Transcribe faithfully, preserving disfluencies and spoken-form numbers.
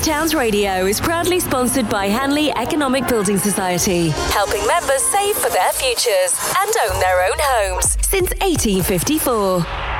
Towns Radio is proudly sponsored by Hanley Economic Building Society, helping members save for their futures and own their own homes since eighteen fifty-four.